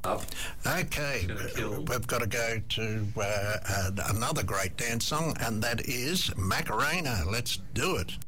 up. Okay, we've got to go to another great dance song, and that is Macarena. Let's do it.